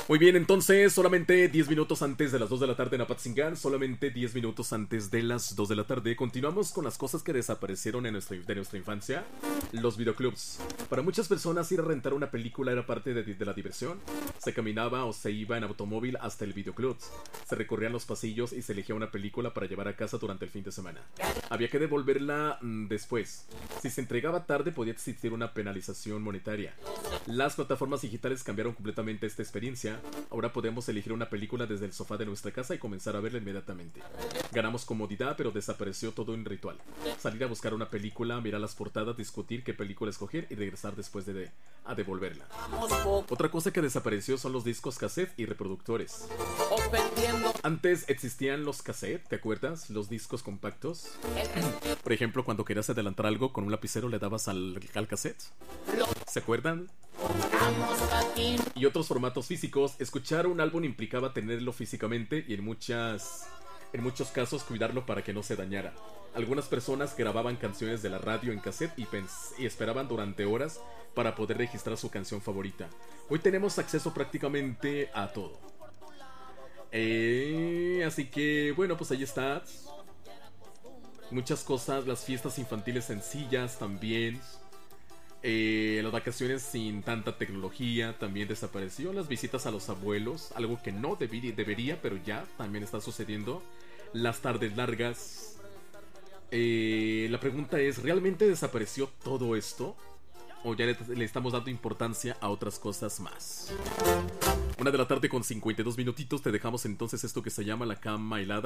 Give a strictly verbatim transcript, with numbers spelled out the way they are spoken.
Muy bien, entonces solamente diez minutos antes de las dos de la tarde en Apatzingán, solamente diez minutos antes de las dos de la tarde, continuamos con las cosas que desaparecieron en nuestra, de nuestra infancia, los videoclubs. Para muchas personas ir a rentar una película era parte de, de la diversión. Se caminaba o se iba en automóvil hasta el videoclub. Se recorrían los pasillos y se elegía una película para llevar a casa durante el fin de semana. Había que devolverla mmm, después. Si se entregaba tarde podía existir una penalización monetaria. Las plataformas digitales cambiaron completamente esta experiencia. Ahora podemos elegir una película desde el sofá de nuestra casa y comenzar a verla inmediatamente. Ganamos comodidad, pero desapareció todo un ritual. Salir a buscar una película, mirar las portadas, discutir qué película escoger y regresar después de, de a devolverla. Otra cosa que desapareció son los discos cassette y reproductores. Antes existían los cassettes, ¿te acuerdas? Los discos compactos. Por ejemplo, cuando querías adelantar algo con un lapicero le dabas al, al cassette. ¿Se acuerdan? Y otros formatos físicos. Escuchar un álbum implicaba tenerlo físicamente y en muchas en muchos casos cuidarlo para que no se dañara. Algunas personas grababan canciones de la radio en cassette y, y esperaban durante horas para poder registrar su canción favorita. Hoy tenemos acceso prácticamente a todo. Eh, así que bueno, pues ahí está. Muchas cosas, las fiestas infantiles sencillas también. Eh, las vacaciones sin tanta tecnología también desapareció. Las visitas a los abuelos, algo que no debería, debería pero ya también está sucediendo. Las tardes largas. Eh, la pregunta es, ¿realmente desapareció todo esto? ¿O ya le, le estamos dando importancia a otras cosas más? Una de la tarde con cincuenta y dos minutitos. Te dejamos entonces esto que se llama La Cama Helada.